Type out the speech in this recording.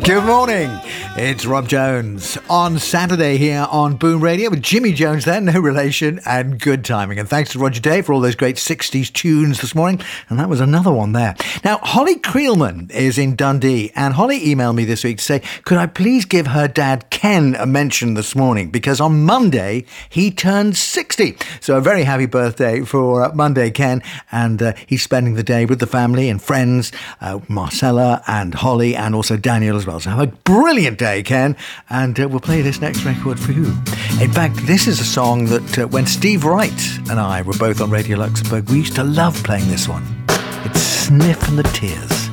Good morning. It's Rob Jones on Saturday here on Boom Radio with Jimmy Jones there, no relation, and good timing. And thanks to Roger Day for all those great 60s tunes this morning. And that was another one there. Now, Holly Creelman is in Dundee, and Holly emailed me this week to say, could I please give her dad Ken a mention this morning? Because on Monday, he turned 60. So a very happy birthday for Monday, Ken. And he's spending the day with the family and friends, Marcella and Holly, and also Daniel as well. So have a brilliant day, Ken, and we'll play this next record for you. In fact, this is a song that when Steve Wright and I were both on Radio Luxembourg, we used to love playing this one. It's Sniff and the Tears.